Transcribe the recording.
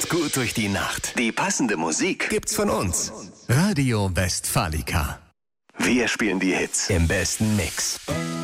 kommt gut durch die Nacht. Die passende Musik gibt's von uns. Radio Westfalica. Wir spielen die Hits im besten Mix.